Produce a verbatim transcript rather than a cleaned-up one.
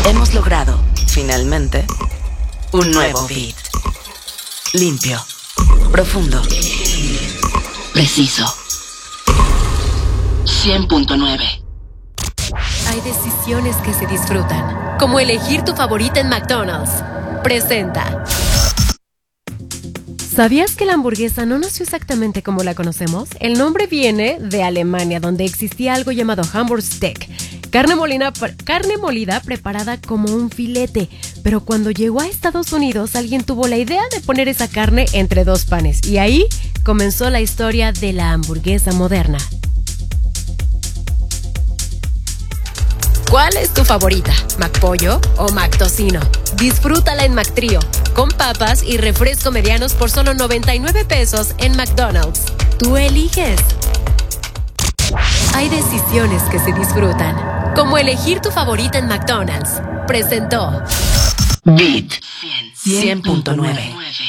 Hemos logrado, finalmente, un nuevo beat. Limpio, profundo, preciso. cien punto nueve. Hay decisiones que se disfrutan, como elegir tu favorita en McDonald's. Presenta. ¿Sabías que la hamburguesa no nació exactamente como la conocemos? El nombre viene de Alemania, donde existía algo llamado Hamburgsteak, carne molida, carne molida preparada como un filete. Pero cuando llegó a Estados Unidos, alguien tuvo la idea de poner esa carne entre dos panes. Y ahí comenzó la historia de la hamburguesa moderna. ¿Cuál es tu favorita? ¿McPollo o McTocino? Disfrútala en McTrio, con papas y refresco medianos por solo noventa y nueve pesos en McDonald's. Tú eliges. Hay decisiones que se disfrutan, como elegir tu favorita en McDonald's. Presentó Beat cien punto nueve.